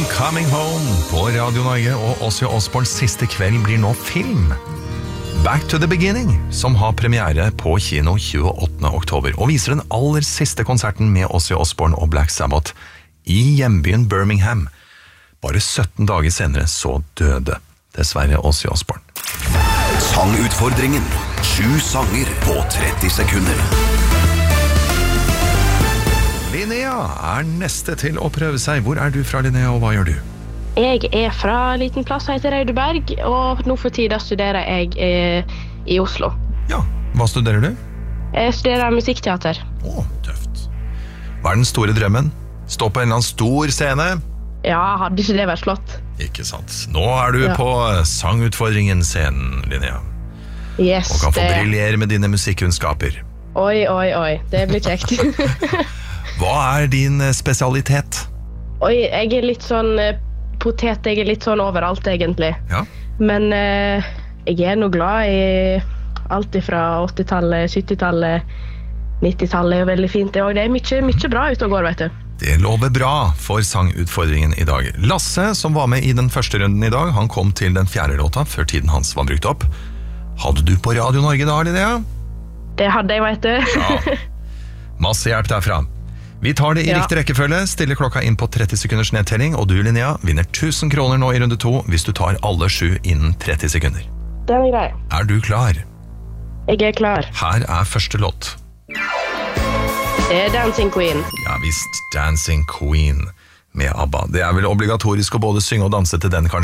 I'm Coming Home på Radio Norge, og Ozzy Osbournes siste kveld blir nå film. Back to the Beginning, som har premiere på kino 28. oktober, og viser den aller siste konserten med Ozzy Osbourne og Black Sabbath i hjembyen Birmingham. Bare 17 dager senere så døde dessverre Ozzy Osbourne. Sangutfordringen. 7 sanger på 30 sekunder. Linnea er neste til å prøve seg. Hvor er du fra, Linnea, og hva gjør du? Jeg er fra en liten plass som heter Raudeberg, og nå for tiden studerer jeg i Oslo. Ja, hva studerer du? Jeg studerer musikkteater. Tøft. Hva er den store drømmen? Stå på en eller annen stor scene? Ja, hadde ikke det vært flott? Ikke sant. Nå er du på Sangutfordringen-scenen, Linnea. Yes, og kan få briljere med dine musikkunnskaper. Oi, det blir kjekt. Hva er din spesialitet? Oi, jeg er litt sånn potet, jeg er litt sånn overalt egentlig. Ja. Men jeg er nå glad i alt fra 80-tallet, 70-tallet, 90-tallet er veldig fint. Det er mye bra ute og går, vet du. Det lover bra for sangutfordringen i dag. Lasse, som var med i den første runden i dag, han kom til den 4. låta før tiden hans var brukt opp. Hadde du på Radio Norge da, Linnea? Det hadde jeg, vet du. Ja. Masse hjelp derfra. Vi tar det i riktig rekkefølge, stiller klokka inn på 30 sekunders nedtelling, og du, Linnea, vinner 1000 kroner nå i runde 2 hvis du tar alle 7 innen 30 sekunder. Den er grei. Er du klar? Jeg er klar. Her er første låt. Det er Dancing Queen. Ja visst, Dancing Queen med ABBA. Det er vel obligatorisk å både synge og danse til den, kanskje?